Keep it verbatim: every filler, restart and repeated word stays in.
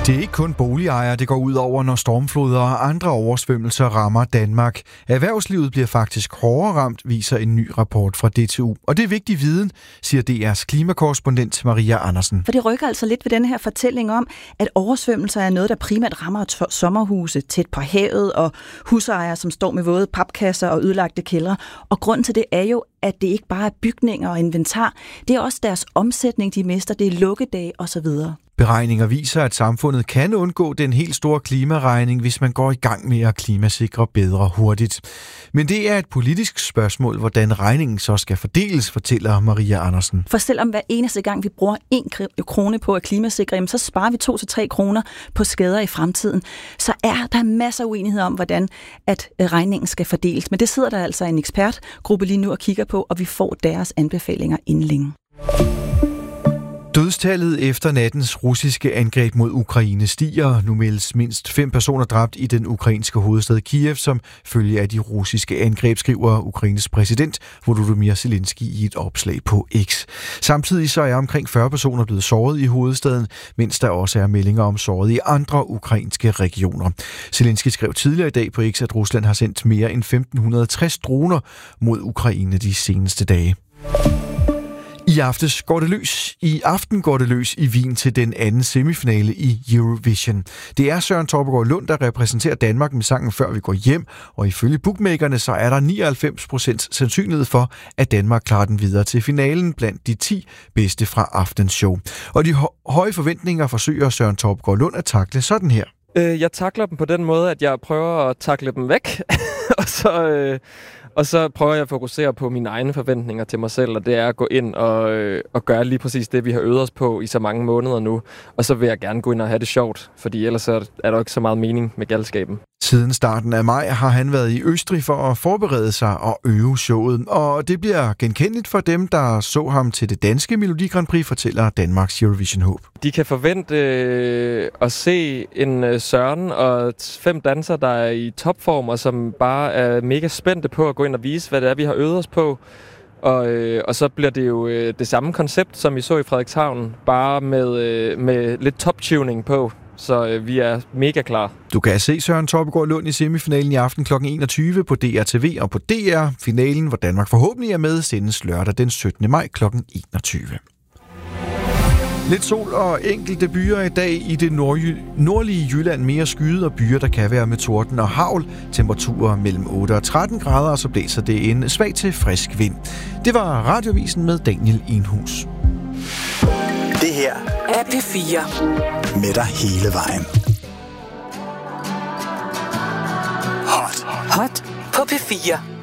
Det er ikke kun boligejere, det går ud over, når stormfloder og andre oversvømmelser rammer Danmark. Erhvervslivet bliver faktisk hårdere ramt, viser en ny rapport fra D T U. Og det er vigtig viden, siger D R's klimakorrespondent Maria Andersen. For det rykker altså lidt ved denne her fortælling om, at oversvømmelser er noget, der primært rammer sommerhuse tæt på havet og husejere, som står med våde papkasser og ødelagte kældre. Og grunden til det er jo, at det ikke bare er bygninger og inventar. Det er også deres omsætning, de mister. Det er lukkedage osv. Beregninger viser, at samfundet kan undgå den helt store klimaregning, hvis man går i gang med at klimasikre bedre hurtigt. Men det er et politisk spørgsmål, hvordan regningen så skal fordeles, fortæller Maria Andersen. For selvom hver eneste gang vi bruger en krone på at klimasikre, så sparer vi to til tre kroner på skader i fremtiden. Så er der masser af uenighed om, hvordan at regningen skal fordeles. Men det sidder der altså en ekspertgruppe lige nu og kigger på, og vi får deres anbefalinger inden længe. Dødstallet efter nattens russiske angreb mod Ukraine stiger. Nu meldes mindst fem personer dræbt i den ukrainske hovedstad Kiev, som følge af de russiske angreb, skriver Ukraines præsident Volodymyr Zelensky i et opslag på X. Samtidig så er omkring fyrre personer blevet såret i hovedstaden, mens der også er meldinger om såret i andre ukrainske regioner. Zelensky skrev tidligere i dag på X, at Rusland har sendt mere end femten tres droner mod Ukraine de seneste dage. I aftes går det løs. I aften går det løs i Wien til den anden semifinale i Eurovision. Det er Søren Torpegaard Lund, der repræsenterer Danmark med sangen Før vi går hjem, og ifølge bookmakerne så er der nioghalvfems procent sandsynlighed for, at Danmark klarer den videre til finalen blandt de ti bedste fra aftens show. Og de høje forventninger forsøger Søren Torpegaard Lund at takle sådan her. Jeg takler dem på den måde, at jeg prøver at takle dem væk, og så... Øh Og så prøver jeg at fokusere på mine egne forventninger til mig selv, og det er at gå ind og, øh, og gøre lige præcis det, vi har øvet os på i så mange måneder nu. Og så vil jeg gerne gå ind og have det sjovt, fordi ellers er der ikke så meget mening med galskaben. Siden starten af maj har han været i Østrig for at forberede sig og øve showet. Og det bliver genkendeligt for dem, der så ham til det danske Melodi Grand Prix, fortæller Danmarks Eurovision-håb. De kan forvente øh, at se en øh, Søren og fem dansere, der er i topform, og som bare er mega spændte på at gå ind og vise, hvad det er, vi har øvet os på. Og, øh, og så bliver det jo øh, det samme koncept, som vi så i Frederikshavn, bare med, øh, med lidt top-tuning på. Så øh, vi er mega klar. Du kan se Søren Torpegaard Lund i semifinalen i aften klokken enogtyve på D R T V og på D R. Finalen, hvor Danmark forhåbentlig er med, sendes lørdag den syttende maj klokken enogtyve. Lidt sol og enkelte byer i dag i det nordjy- nordlige Jylland. Mere skyet og byer, der kan være med torden og hagl. Temperaturer mellem otte og tretten grader, og så blæser det en svag til frisk vind. Det var Radiovisen med Daniel Enhus. Det her er P fire. Med dig hele vejen. Hot. Hot på P fire.